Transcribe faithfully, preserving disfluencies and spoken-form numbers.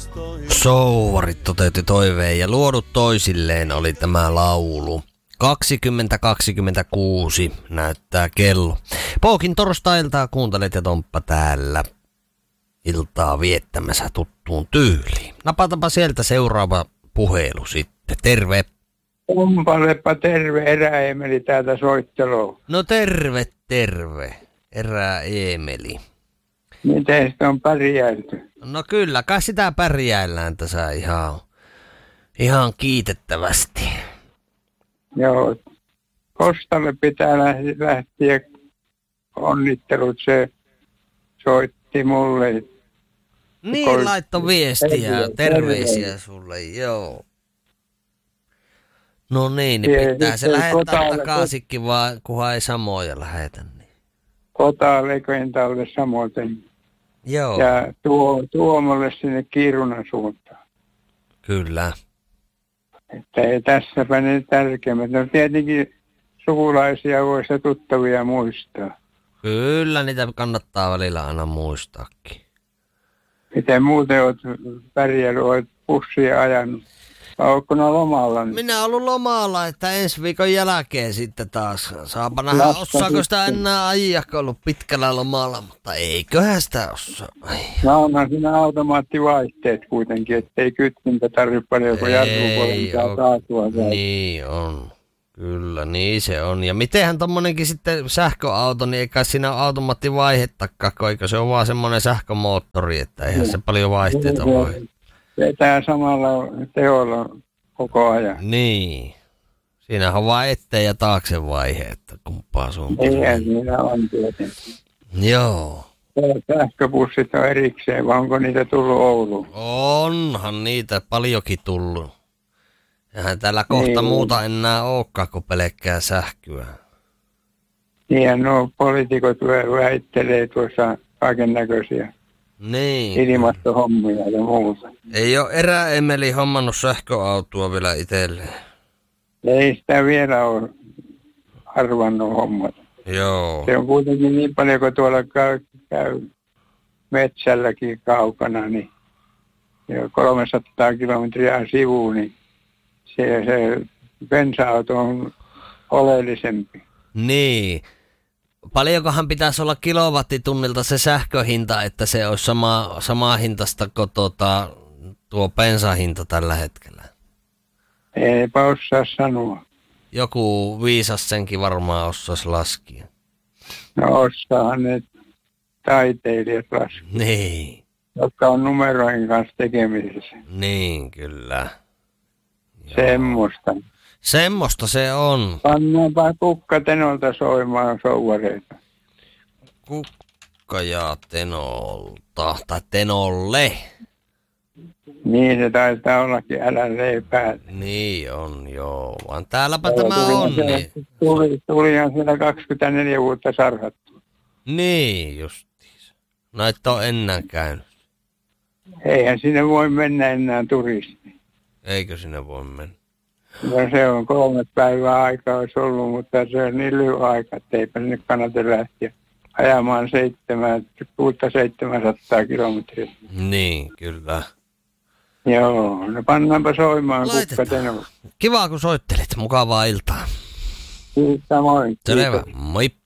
Souvarit toteutti toiveen ja luodut toisilleen oli tämä laulu. kaksikymmentä kaksikymmentäkuusi näyttää kello. Poukin torstailtaa kuuntelet ja Tomppa täällä iltaa viettämässä tuttuun tyyliin. Napatapa sieltä seuraava puhelu sitten. Terve. Tompalepa terve, Erä-Eemeli täältä soittelua. No terve, terve. Erä-Eemeli. Miten sitä on pärjäilty? No kyllä, kai sitä pärjäillään tässä ihan, ihan kiitettävästi. Joo, Kostalle pitää lähteä onnittelut, se soitti mulle. Niin, Kol- laitto viestiä, terve, terveisiä terve. sulle, joo. No niin, niin pitää se lähettää takaisinkin vaan, kunhan ei samoja lähetä. Niin. Kotaa Lekentälle samoin. Joo. Ja tuo, Tuomolle sinne Kiirunan suuntaan. Kyllä. Että ei tässäpä ne tärkeimmät. No tietenkin sukulaisia voisi tuttavia muistaa. Kyllä, niitä kannattaa välillä aina muistaakin. Miten muuten olet pärjäillyt, olet pussia ajanut? Vai oletko ne lomalla? Nyt? Minä olen ollut lomalla, että ensi viikon jälkeen sitten taas. Saapa nähdä, osaako sitä enää ajaa, kun ollut pitkällä lomalla, mutta eiköhän sitä osaa. No onhan siinä automaattivaihteet kuitenkin, ettei kytkintä tarvitse paljon, kun jarrupuolella taatua. Niin on. Kyllä, niin se on. Ja mitenhän tommonenkin sitten sähköauto, niin eikä siinä ole automaattivaihettakaan, eikö se on vaan semmoinen sähkömoottori, että eihän se paljon vaihteita voi. Vetää samalla teolla koko ajan. Niin. Siinähän on vaan eteen ja taakse vaihe, että kumpaa suuntaan. Eihän siinä on tietenkin. Joo. Sähköbussit on erikseen, vai onko niitä tullut Ouluun? Onhan niitä paljonkin tullut. Eihän täällä kohta niin. muuta enää olekaan kuin pelkkää sähköä. Niin, no poliitikot väittelee tuossa kaiken näköisiä Niin. ilmastohommia ja muuta. Ei ole Erä-Eemeli hommannut sähköautoa vielä itselleen. Ei sitä vielä ole arvannut hommat. Joo. Se on kuitenkin niin paljon, kun tuolla käy, käy metsälläkin kaukana, niin ja kolmesataa kilometriä sivuun, niin se, se bensa-auto on oleellisempi. Niin. Paljonkohan pitäisi olla kilowattitunnilta se sähköhinta, että se olisi sama, samaa hintasta kuin tuota, tuo bensahinta tällä hetkellä? Eipä osaa sanoa. Joku viisas senkin varmaan osaisi laskea. No osaahan ne taiteilijat laskea, Niin. jotka on numerojen kanssa tekemisissä. Niin, kyllä. Joo. Semmoista. Semmosta se on. Pannaanpa kukka Tenolta soimaan souvareita. Kukka ja Tenolta, tai Tenolle. Niin se taitaa ollakin, älä leipää. Niin on, joo. Vaan täälläpä tämä on. Niin, Tuli, tulihan siellä kaksikymmentäneljä vuotta sarhattu. niin justiinsa. No et ole enää käynyt. Eihän sinne voi mennä enää turisti. Eikö sinne voi mennä? No se on kolme päivää aikaa olisi ollut, mutta se on niin lyhy aika, että eipä sinne kannata lähteä ajamaan seitsemän, kuutta seitsemänsataa kilometriä. Niin, kyllä. Joo, no pannaanpa soimaan kukka Tenolla. Kiva kun soittelit. Mukavaa iltaa. Kiitos, moi. Selvä. Moi.